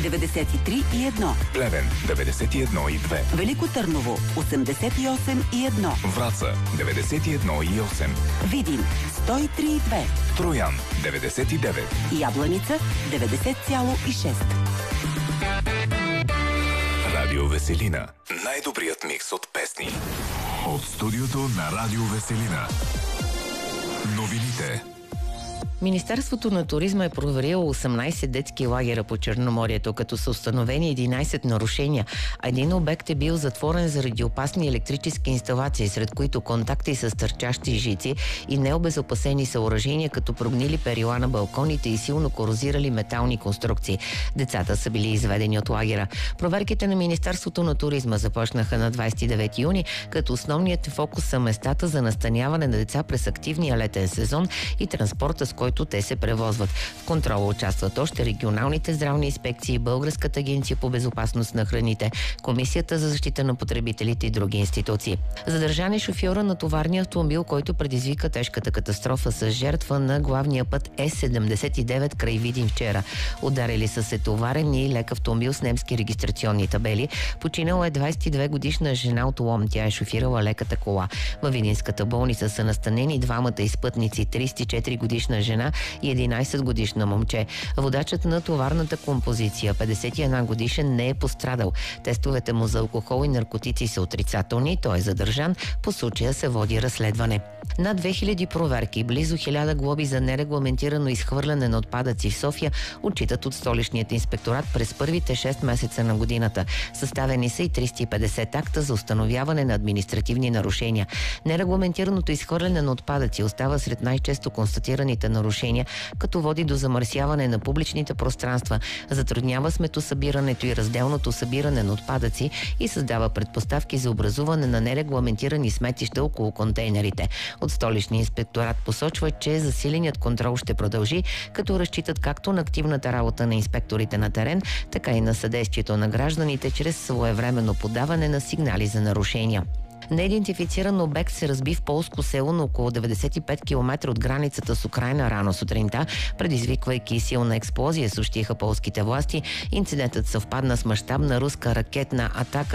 93,1. Плевен 91,2. Велико Търново 88,1. Враца 91,8. Видин 103,2. Троян 99. Ябланица 90,6. Радио Веселина. Най-добрият микс от песни. От студиото на Радио Веселина. Новините. Министерството на туризма е проверило 18 детски лагера по Черноморието, като са установени 11 нарушения. Един обект е бил затворен заради опасни електрически инсталации, сред които контакти с търчащи жици и необезопасени съоръжения, като прогнили перила на балконите и силно корозирали метални конструкции. Децата са били изведени от лагера. Проверките на Министерството на туризма започнаха на 29 юни, като основният фокус са местата за настаняване на деца през активния летен сезон и транспорта, с който те се превозват. В контрола участват още регионалните здравни инспекции, Българската агенция по безопасност на храните, Комисията за защита на потребителите и други институции. Задържан е шофьора на товарния автомобил, който предизвика тежката катастрофа с жертва на главния път Е79 край Видин вчера. Ударили са се товарен и лек автомобил с немски регистрационни табели. Починала е 22 годишна жена от Лом. Тя е шофирала леката кола. Във Видинската болница са настанени двамата изпътници, 34 годишна жена и 11 годишна момче. Водачът на товарната композиция, 51 годишен, не е пострадал. Тестовете му за алкохол и наркотици са отрицателни. Той е задържан. По случая се води разследване. Над 2000 проверки, близо 1000 глоби за нерегламентирано изхвърляне на отпадъци в София отчитат от столичният инспекторат през първите 6 месеца на годината. Съставени са и 350 акта за установяване на административни нарушения. Нерегламентираното изхвърляне на отпадъци остава сред най-често констатираните нарушения, като води до замърсяване на публичните пространства, затруднява сметосъбирането и разделното събиране на отпадъци и създава предпоставки за образуване на нерегламентирани сметища около контейнерите. От столичния инспекторат посочва, че засиленият контрол ще продължи, като разчитат както на активната работа на инспекторите на терен, така и на съдействието на гражданите чрез своевременно подаване на сигнали за нарушения. Неидентифициран обект се разби в полско село на около 95 км от границата с Украйна рано сутринта, предизвиквайки силна експлозия, съобщиха полските власти. Инцидентът съвпадна с мащабна руска ракетна атака